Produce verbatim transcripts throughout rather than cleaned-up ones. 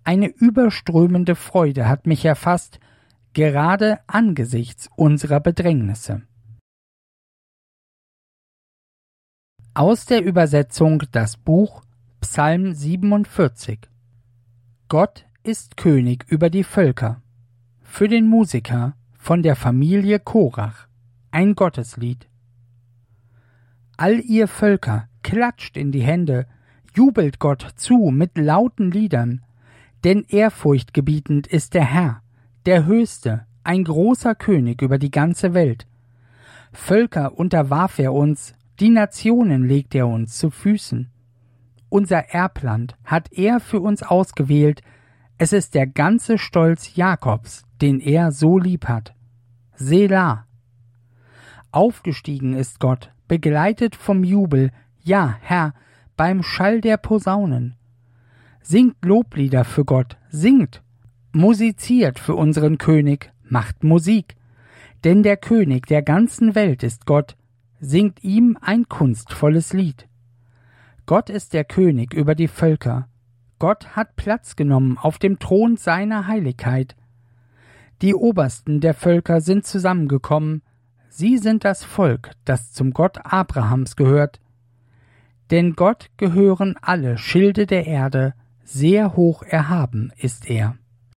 Eine überströmende Freude hat mich erfasst, gerade angesichts unserer Bedrängnisse. Aus der Übersetzung das Buch Psalm siebenundvierzig. Gott ist König über die Völker. Für den Musiker von der Familie Korach. Ein Gotteslied. All ihr Völker, klatscht in die Hände, jubelt Gott zu mit lauten Liedern, denn ehrfurchtgebietend ist der Herr, der Höchste, ein großer König über die ganze Welt. Völker unterwarf er uns, die Nationen legt er uns zu Füßen. Unser Erbland hat er für uns ausgewählt, es ist der ganze Stolz Jakobs, den er so lieb hat. Selah. Aufgestiegen ist Gott, begleitet vom Jubel, ja, Herr, beim Schall der Posaunen. Singt Loblieder für Gott, singt, musiziert für unseren König, macht Musik, denn der König der ganzen Welt ist Gott, singt ihm ein kunstvolles Lied. Gott ist der König über die Völker, Gott hat Platz genommen auf dem Thron seiner Heiligkeit. Die Obersten der Völker sind zusammengekommen, sie sind das Volk, das zum Gott Abrahams gehört. Denn Gott gehören alle Schilde der Erde, sehr hoch erhaben ist er.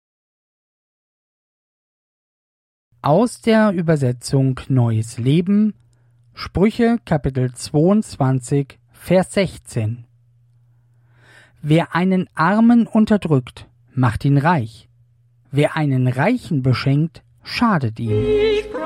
Aus der Übersetzung Neues Leben, Sprüche Kapitel zweiundzwanzig, Vers sechzehn. Wer einen Armen unterdrückt, macht ihn reich. Wer einen Reichen beschenkt, schadet ihm.